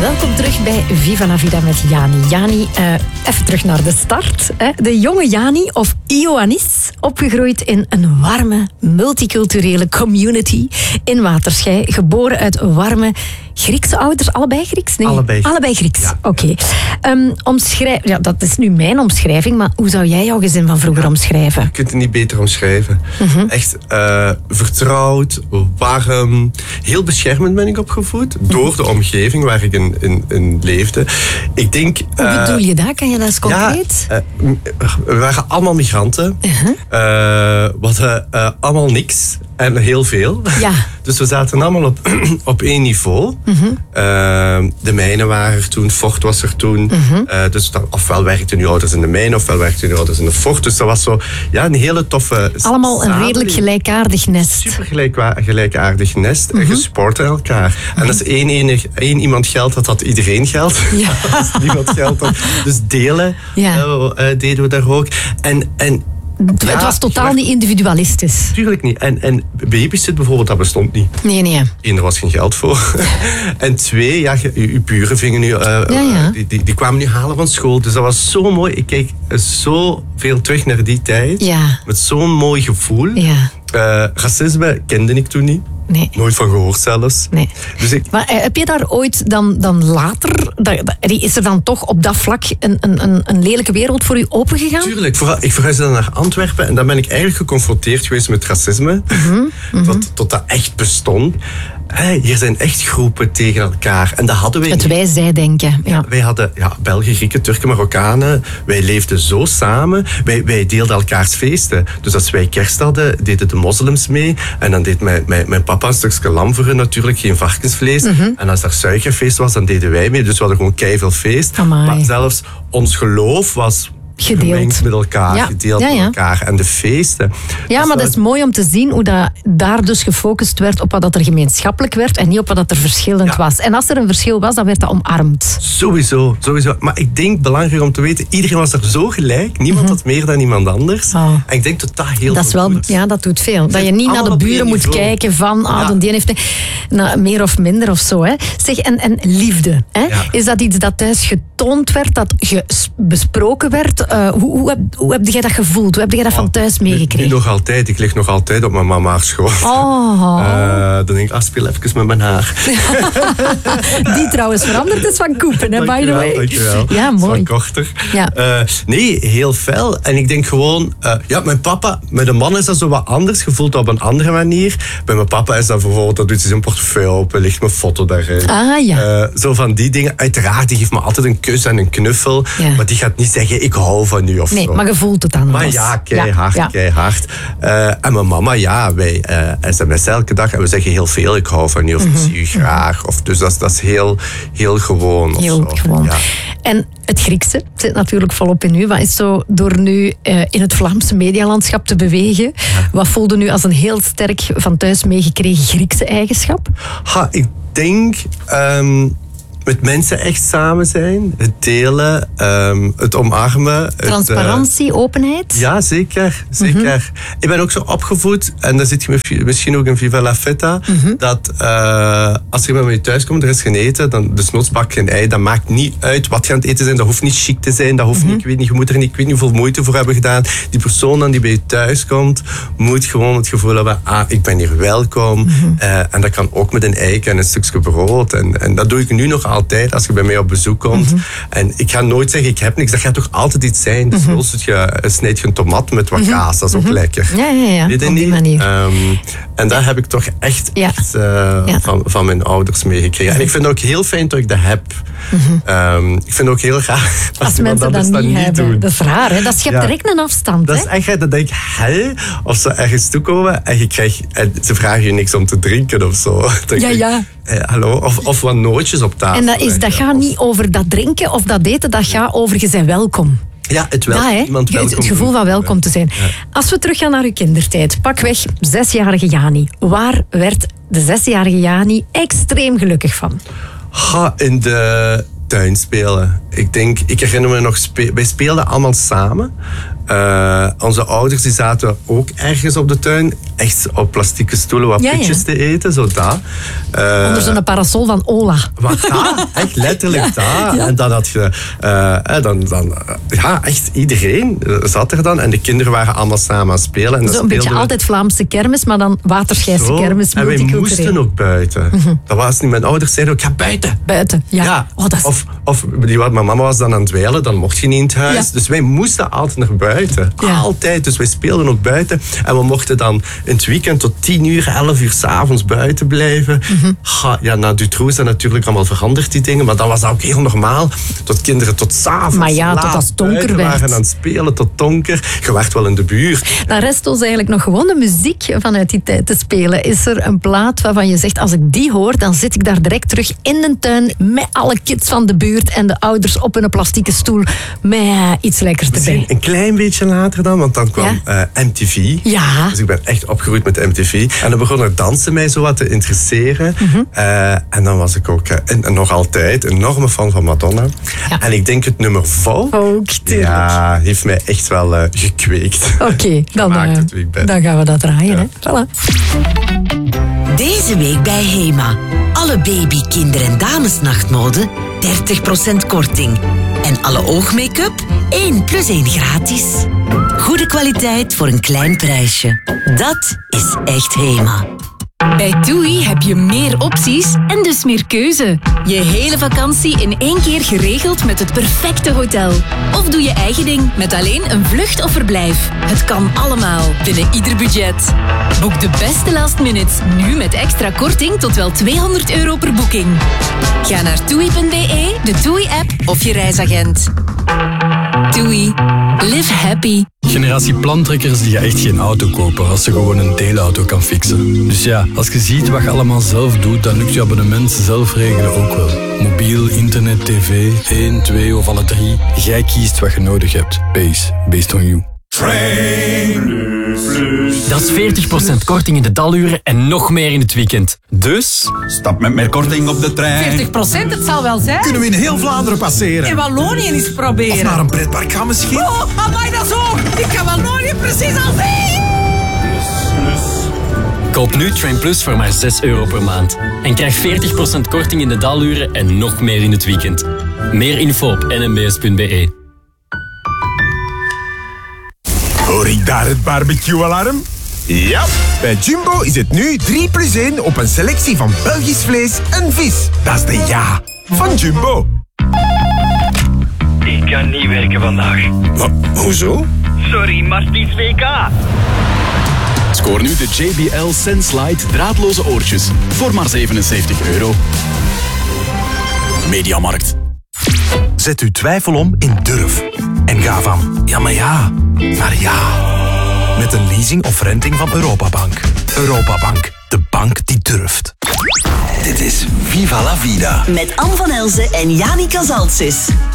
Welkom terug bij Viva la Vida met Jani. Jani, even terug naar de start. De jonge Jani, of Ioannis, opgegroeid in een warme, multiculturele community in Waterschei. Geboren uit warme Griekse ouders. Allebei Grieks? Nee. Allebei Grieks, ja. Oké. Ja, dat is nu mijn omschrijving, maar hoe zou jij jouw gezin van vroeger omschrijven? Je kunt het niet beter omschrijven. Echt vertrouwd, warm, heel beschermend ben ik opgevoed door de omgeving waar ik in leefde. Ik denk... Hoe bedoel je dat? Kan je dat eens concreet? We waren allemaal migranten. We hadden allemaal niks en heel veel. Ja. Dus we zaten allemaal op één niveau. De mijnen waren er toen, Fort was er toen. Dus ofwel werkten nu ouders in de mijnen, ofwel werkten nu ouders in de Fort. Dus dat was zo een hele toffe... Allemaal een redelijk gelijkaardig nest. Super gelijkaardig nest. En je supporten elkaar. En als één iemand geld had iedereen geld. Ja. Als niemand geld had. Dus delen deden we daar ook. Het was totaal niet individualistisch. Tuurlijk niet. En babysit bijvoorbeeld, dat bestond niet. Nee. Eén, er was geen geld voor. En twee, je buren vingen nu... Die kwamen nu halen van school. Dus dat was zo mooi. Ik kijk zo veel terug naar die tijd. Ja. Met zo'n mooi gevoel. Ja. Racisme kende ik toen niet. Nee. Nooit van gehoord zelfs. Nee. Dus maar heb je daar ooit dan later... Is er dan toch op dat vlak een lelijke wereld voor u opengegaan? Tuurlijk. Ik verhuisde dan naar Antwerpen en dan ben ik eigenlijk geconfronteerd geweest met racisme. Tot dat echt bestond. Hier zijn echt groepen tegen elkaar. En dat hadden wij niet. Het wij-zij-denken. Ja. Wij hadden Belgen, Grieken, Turken, Marokkanen. Wij leefden zo samen. Wij deelden elkaars feesten. Dus als wij kerst hadden, deden de moslims mee. En dan deed mijn papa een stukje lam voor hun natuurlijk, geen varkensvlees. En als er suikerfeest was, dan deden wij mee. Dus we hadden gewoon keiveel feest. Amai. Maar zelfs ons geloof was... gemengd met elkaar, gedeeld met elkaar. En de feesten. Ja, dus maar dat is mooi om te zien hoe dat daar dus gefocust werd op wat er gemeenschappelijk werd en niet op wat er verschillend was. En als er een verschil was, dan werd dat omarmd. Sowieso. Maar ik denk, belangrijk om te weten, iedereen was er zo gelijk. Niemand had meer dan iemand anders. En ik denk dat dat heel veel doet. Ja, dat doet veel. Dat je niet naar de buren moet kijken van, die heeft meer of minder of zo. Hè. Zeg, en liefde. Hè? Ja. Is dat iets dat thuis getoond werd, dat besproken werd? Hoe heb jij dat gevoeld? Hoe heb jij dat van thuis meegekregen? Nog altijd. Ik lig nog altijd op mijn mama's schoot. Dan denk ik, speel even met mijn haar. Die trouwens veranderd is van Koepen, hè, by the way. Dankjewel. Ja, mooi. Van korter. Ja. Nee, heel fel. En ik denk gewoon, mijn papa, met een man is dat zo wat anders. Gevoeld dat op een andere manier. Bij mijn papa is dat bijvoorbeeld, dat doet hij zijn portefeuille open, ligt mijn foto daarin. Zo van die dingen. Uiteraard, die geeft me altijd een kus en een knuffel. Ja. Maar die gaat niet zeggen, ik hou van u of nee, zo. Maar je voelt het dan Maar ja, keihard. En mijn mama, wij sms elke dag en we zeggen heel veel, ik hou van u of ik zie u graag. Dus dat is heel, heel gewoon. Heel gewoon. Ja. En het Griekse zit natuurlijk volop in u. Wat is zo door nu in het Vlaamse medialandschap te bewegen? Ja. Wat voelde nu als een heel sterk van thuis meegekregen Griekse eigenschap? Ik denk... met mensen echt samen zijn, het delen, het omarmen. Transparantie, openheid? Ja, zeker. Ik ben ook zo opgevoed, en daar zit je misschien ook in Viva la Feta, dat als je bij mij thuis komt, er is geen eten, dan desnoods bak geen ei, dat maakt niet uit wat je aan het eten zijn, dat hoeft niet chic te zijn, dat hoeft niet, ik weet niet, je moet er niet, ik weet niet hoeveel moeite voor hebben gedaan. Die persoon dan die bij je thuis komt, moet gewoon het gevoel hebben, ik ben hier welkom, en dat kan ook met een ei en een stukje brood, en dat doe ik nu nog altijd als je bij mij op bezoek komt. En ik ga nooit zeggen, ik heb niks. Dat gaat toch altijd iets zijn. Dus snijd je een tomat met wat kaas. Dat is ook lekker. Ja. Op die manier. En daar heb ik toch echt van mijn ouders meegekregen. En ik vind het ook heel fijn dat ik dat heb. Ik vind het ook heel raar als mensen dat niet hebben. Doen. Dat is raar, hè? Dat schept direct een afstand. Dat is echt, dat denk ik, of ze ergens toekomen en ze vragen je niks om te drinken of zo. Hallo, of wat nootjes op tafel. En dat gaat niet over dat drinken of dat eten, dat gaat over je bent welkom. Ja, het gevoel van welkom te zijn. Ja. Als we teruggaan naar uw kindertijd, pakweg 6-jarige Jani. Waar werd de 6-jarige Jani extreem gelukkig van? In de tuin spelen. Ik herinner me nog, wij speelden allemaal samen. Onze ouders die zaten ook ergens op de tuin. Echt op plastieke stoelen wat pitjes te eten. Zo dat. Onder zo'n parasol van Ola. Wat dat? Echt letterlijk dat. Ja. En dan had je... echt iedereen zat er dan. En de kinderen waren allemaal samen aan het spelen. En Zo'n beetje altijd Vlaamse kermis, maar dan Waterschijse kermis. En wij moesten ook buiten. Dat was niet. Mijn ouders zeiden ook, ga buiten. Buiten, ja. Oh, dat is... Mijn mama was dan aan het dweilen, dan mocht je niet in het huis. Ja. Dus wij moesten altijd naar buiten. Ja. Altijd. Dus wij speelden ook buiten. En we mochten dan in het weekend tot 10 uur, 11 uur 's avonds buiten blijven. Na Dutroux is dat natuurlijk allemaal veranderd, die dingen. Maar dat was ook heel normaal. Dat kinderen tot 's avonds maar ja, tot als het donker werd. Waren aan het spelen tot donker. Je werd wel in de buurt. Dan rest ons eigenlijk nog gewoon de muziek vanuit die tijd te spelen. Is er een plaat waarvan je zegt, als ik die hoor, dan zit ik daar direct terug in de tuin met alle kids van de buurt en de ouders op een plastieke stoel met iets lekkers erbij. Een klein beetje later dan, want dan kwam MTV. Ja. Dus ik ben echt opgegroeid met MTV. En dan begon het dansen mij zo wat te interesseren. En dan was ik ook nog altijd een enorme fan van Madonna. Ja. En ik denk het nummer Vogue. Heeft mij echt wel gekweekt. Oké, dan gaan we dat draaien. Hè? Voilà. Deze week bij HEMA. Alle baby, kinder- en damesnachtmode 30% korting. En alle oogmake-up 1 + 1 gratis. Goede kwaliteit voor een klein prijsje. Dat is echt HEMA. Bij TUI heb je meer opties en dus meer keuze. Je hele vakantie in 1 keer geregeld met het perfecte hotel. Of doe je eigen ding met alleen een vlucht of verblijf. Het kan allemaal binnen ieder budget. Boek de beste last minutes nu met extra korting tot wel €200 per boeking. Ga naar TUI.be, de TUI-app of je reisagent. TUI. Live happy. Generatie plantrekkers die echt geen auto kopen als ze gewoon een deelauto kan fixen. Dus ja, als je ziet wat je allemaal zelf doet, dan lukt je abonnement zelf regelen ook wel. Mobiel, internet, tv, 1, 2 of alle 3. Jij kiest wat je nodig hebt. Based on you. Dat is 40% korting in de daluren en nog meer in het weekend. Dus... Stap met meer korting op de trein. 40%, het zal wel zijn. Kunnen we in heel Vlaanderen passeren? In Wallonië eens proberen. Of naar een pretpark gaan misschien? Oh, amai, dat is ook. Ik kan Wallonië precies al zien. Koop nu Train Plus voor maar €6 per maand. En krijg 40% korting in de daluren en nog meer in het weekend. Meer info op nmbs.be. Hoor ik daar het barbecue-alarm? Ja, bij Jumbo is het nu 3 + 1 op een selectie van Belgisch vlees en vis. Dat is de ja van Jumbo. Ik kan niet werken vandaag. Hoezo? Sorry, maar het is WK. Scoor nu de JBL Sense draadloze oortjes voor maar €77. Mediamarkt. Zet uw twijfel om in durf. En ga van ja, maar ja, naar ja. Met een leasing of renting van Europabank. Europabank, de bank die durft. Dit is Viva la Vida. Met Anne van Elzen en Jani Cazaltsis.